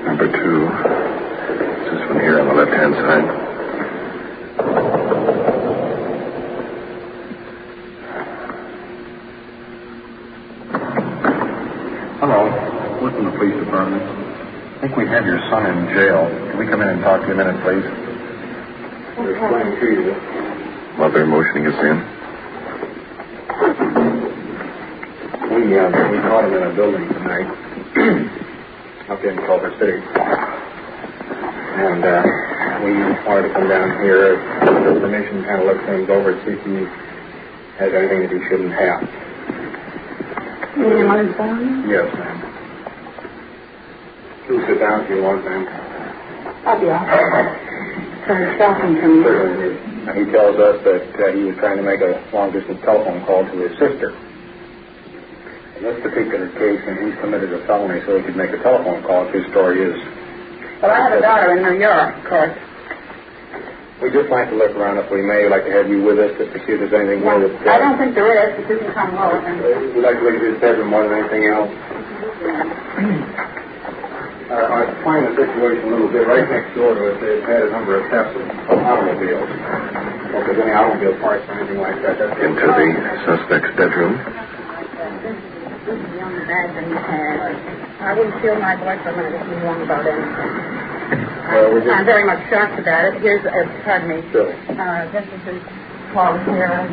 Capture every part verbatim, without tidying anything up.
Number two. This one here on the left-hand side. Hello. We're from the police department. I think we have your son in jail. Can we come in and talk to you a minute, please? We're explaining to you. Mother motioning us in. We, uh, we caught him in a building tonight up in Culver City. And uh, we wanted to come down here with permission, kind of look things over, see if he has anything that he shouldn't have. You mean him on his phone? Yes, ma'am. Please sit down if you want, ma'am. I'll be all right. Sorry, stopping from you. Now, he tells us that uh, he was trying to make a long-distance telephone call to his sister. In this particular case, and he's committed a felony so he could make a telephone call, if his story is. Well, I have a daughter in New York, of course. We'd just like to look around if we may. We'd like to have you with us just to see if there's anything Yeah, more that... Uh, I don't think there is, but you can come over. We'd like to look at his bedroom more than anything else. Uh, I find the situation a little bit right next door to us. They've had a number of thefts of automobiles. Well, if there's any automobile parts or anything like that, that's... Into the suspect's bedroom. This is the only bag that he had. I wouldn't feel my blood for a minute if he wrong about anything. Well, we just... I'm very much shocked about it. Here's, uh, pardon me. Sure. Uh, this is his clothes here.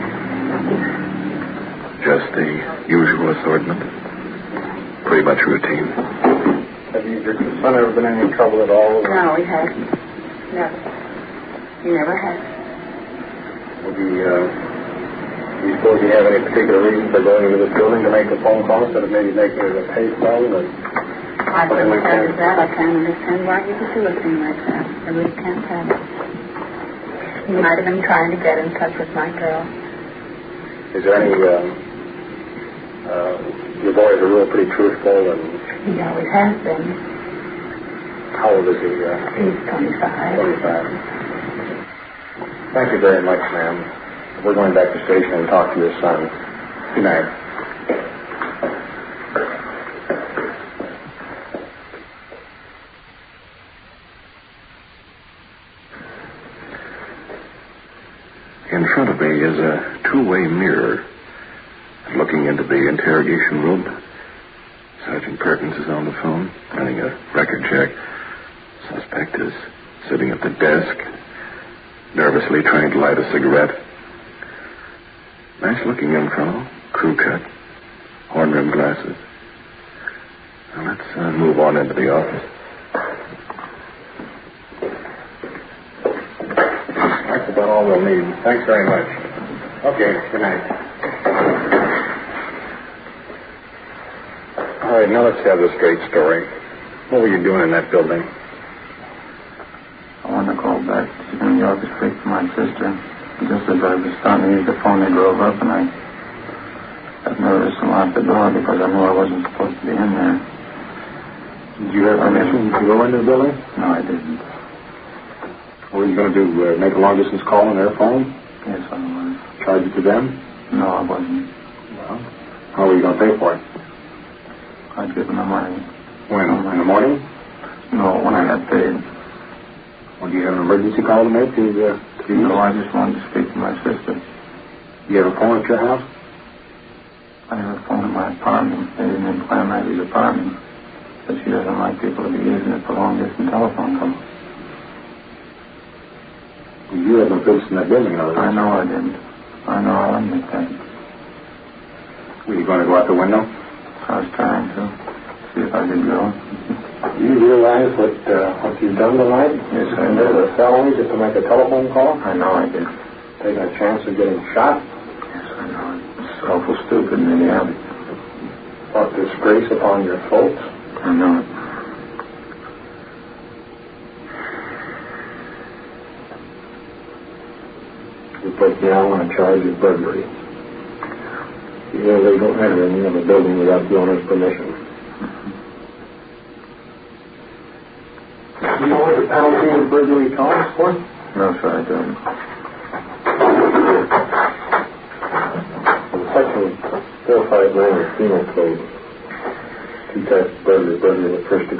Just the usual assortment. Pretty much routine. Have you, your son ever been in any trouble at all? No, he hasn't. Never. He never has. Would he, uh, do you suppose you have any particular reason for going into this building to make a phone call instead of maybe making it a pay phone? Or I couldn't tell you that. I can't understand why you could do a thing like that. I really can't tell you. He might have been trying to get in touch with my girl. Is there any, um, uh, your boys are real pretty truthful and... He always has been. How old is he? Uh, He's twenty-five. twenty-five. Thank you very much, ma'am. We're going back to the station and talk to your son. Good night. In front of me is a two-way mirror. Looking into the interrogation room, Sergeant Perkins is on the phone, running a record check. Suspect is sitting at the desk, nervously trying to light a cigarette. Nice-looking young fellow, crew cut, horn-rimmed glasses. Now let's uh, move on into the office. That's about all we'll need. Thanks very much. Okay, good night. All right, now let's have the straight story. What were you doing in that building? I wanted to call back to New York to speak to my sister. Just as I was starting to use the phone, they drove up, and I got nervous and locked the door because I knew I wasn't supposed to be in there. Did you have permission to go into the building? No, I didn't. What were you going to do, uh, make a long-distance call on their phone? Yes, I was. Charge it to them? No, I wasn't. Well, how were you going to pay for it? I'd given them money. When? In the morning? No, when I got paid. Well, do you have an emergency call to make to, uh, to use? No, I just wanted to speak to my sister. Do you have a phone at your house? I have a phone at my apartment. They didn't implant Maggie's apartment. But she doesn't like people to be using it for long-distance telephone calls. Well, you have no business in that building, though. I know I didn't. I know I'll admit that. Were you going to go out the window? I was trying to see if I could go. Do you realize what uh, what you've done tonight? Yes, I And do. there's a felony just to make a telephone call? I know I did. Taking a chance of getting shot? Yes, I know. It's awful stupid, maybe I'll Brought disgrace upon your folks? I know it. You put me out on a charge of burglary. Illegal entering of a building without the owner's permission. You know what the penalty of burglary calls for? No, sir, I don't. In section four five nine of the Penal Code, two types of burglary, burglary in the first degree.